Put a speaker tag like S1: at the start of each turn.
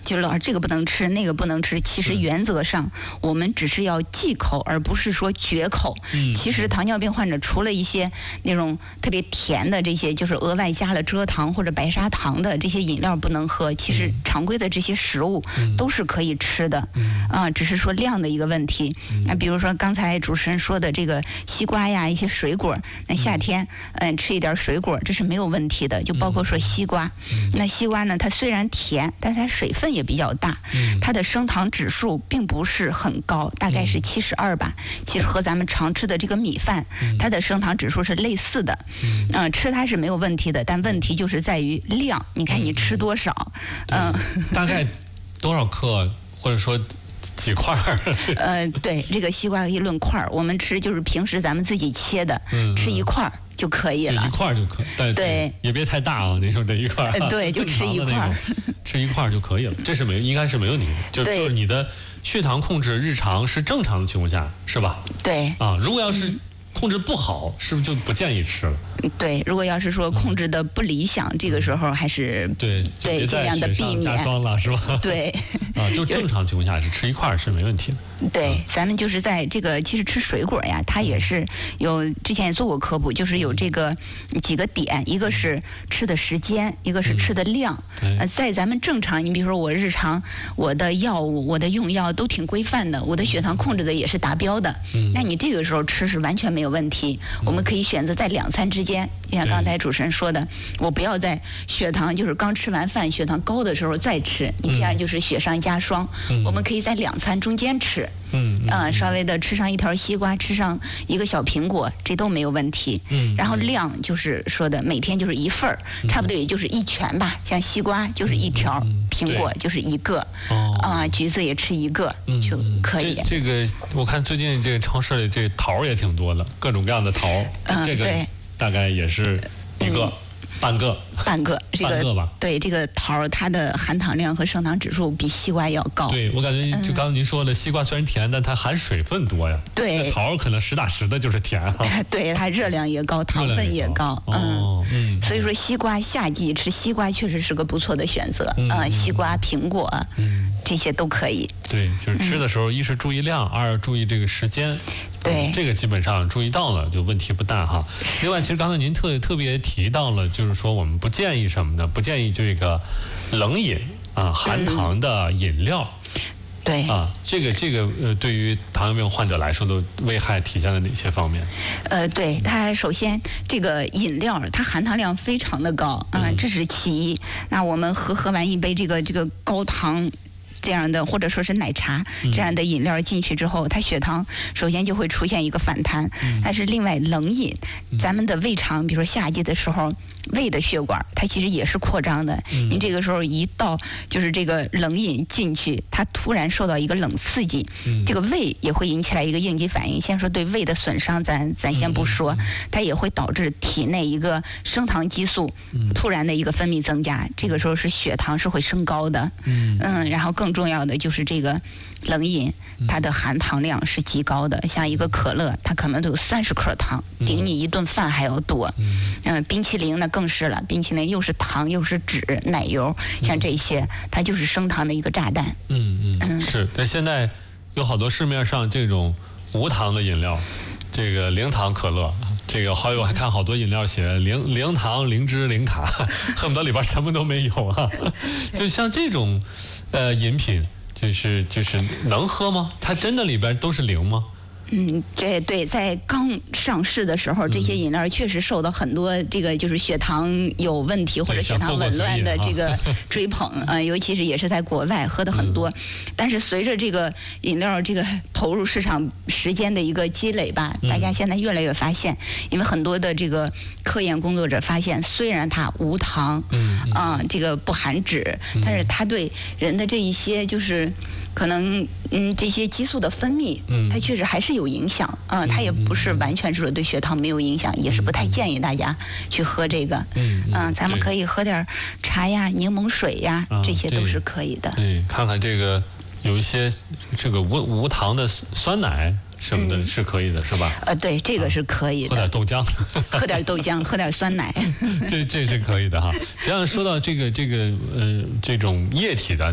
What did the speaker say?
S1: 就老师这个不能吃，那个不能吃。其实原则上我们只是要忌口，而不是说绝口。其实糖尿病患者除了一些那种特别甜的这些，就是额外加了蔗糖或者白砂糖的这些饮料不能喝，其实常规的这些食物都是可以吃的，只是说量的一个问题。那比如说刚才主持人说的这个西瓜呀，一些水果，那夏天吃一点水果这是没有问题的，就包括说西瓜。那西瓜呢，它虽然甜，但它水分也比较大，它的升糖指数并不是很高，大概是72吧。其实和咱们常吃的这个米饭，它的升糖指数是类似的。吃它是没有问题的，但问题就是在于量。你看你吃多少？
S2: 大概多少克，或者说几块儿？
S1: 对，这个西瓜可以论块儿，我们吃就是平时咱们自己切的，吃一块儿就可以了。
S2: 就一块儿就可以，但
S1: 对，
S2: 也别太大啊，那时候这一块儿。
S1: 对，就吃一块儿，
S2: 吃一块儿就可以了，这是应该是没问题的。就是你的血糖控制日常是正常的情况下，是吧？
S1: 对。
S2: 啊，如果要是控制不好，是不是就不建议吃了？
S1: 对，如果要是说控制的不理想，这个时候还是
S2: 对
S1: 尽量的避免
S2: 加霜了，是吧？
S1: 对，
S2: 就正常情况下是吃一块儿是没问题的。
S1: 对，咱们就是在这个其实吃水果呀，它也是有之前也做过科普，就是有这个几个点，一个是吃的时间，一个是吃的量。在咱们正常，你比如说我日常我的药物、我的用药都挺规范的，我的血糖控制的也是达标的，那你这个时候吃是完全没有问题。我们可以选择在2餐之间，就像刚才主持人说的，我不要在血糖就是刚吃完饭血糖高的时候再吃，你这样就是雪上加霜。我们可以在2餐中间吃。稍微的吃上一条西瓜，吃上一个小苹果，这都没有问题。然后量就是说的每天就是1份儿，差不多也就是1拳吧。像西瓜就是1条，苹果就是1个，橘子也吃1个就可以。
S2: 这个我看最近这个超市里这桃也挺多的，各种各样的桃，这个大概也是1个。半个，
S1: 这个吧。对，这个桃它的含糖量和升糖指数比西瓜要高。
S2: 对，我感觉就刚刚您说的，西瓜虽然甜，但它含水分多呀。
S1: 对，
S2: 桃可能实打实的就是甜哈。
S1: 对，它热量也高，糖分也高。所以说西瓜夏季吃西瓜确实是个不错的选择。西瓜、苹果，这些都可以。
S2: 对，就是吃的时候，一是注意量，二注意这个时间。
S1: 对，
S2: 这个基本上注意到了，就问题不大哈。另外，其实刚才您特别提到了，就是说我们不建议什么呢？不建议这个冷饮含糖的饮料。
S1: 对
S2: 这个对于糖尿病患者来说的危害体现在哪些方面？
S1: 对，它首先这个饮料它含糖量非常的高这是其一。那我们喝完一杯这个高糖这样的，或者说是奶茶这样的饮料进去之后，它血糖首先就会出现一个反弹。但是另外冷饮，咱们的胃肠，比如说夏季的时候，胃的血管它其实也是扩张的。您这个时候一到就是这个冷饮进去，它突然受到一个冷刺激，这个胃也会引起来一个应激反应。先说对胃的损伤，咱先不说，它也会导致体内一个升糖激素突然的一个分泌增加，这个时候是血糖是会升高的。然后更重要的就是这个冷饮，它的含糖量是极高的，像一个可乐，它可能都有30克糖，顶你一顿饭还要多。冰淇淋呢更是了，冰淇淋又是糖又是脂、奶油，像这些，它就是升糖的一个炸弹。
S2: 是。但现在有好多市面上这种无糖的饮料，这个零糖可乐，这个还有还看好多饮料写零糖、零脂、零卡，恨不得里边什么都没有啊。就像这种饮品，就是能喝吗？它真的里边都是零吗？
S1: 这对，在刚上市的时候，这些饮料确实受到很多这个就是血糖有问题或者血糖紊乱的这个追捧尤其是也是在国外喝的很多。但是随着这个饮料这个投入市场时间的一个积累吧，大家现在越来越发现，因为很多的这个科研工作者发现，虽然它无糖，这个不含脂，但是它对人的这一些就是可能这些激素的分泌，它确实还是有影响它也不是完全是说对血糖没有影响，也是不太建议大家去喝这个。咱们可以喝点茶呀、柠檬水呀，这些都是可以的。
S2: 对，看看这个有一些这个无糖的酸奶什么的是可以的，是吧？
S1: 对，这个是可以的。
S2: 喝点豆浆，
S1: 喝点豆浆，喝点酸奶，
S2: 这是可以的哈。实际上说到这种液体的。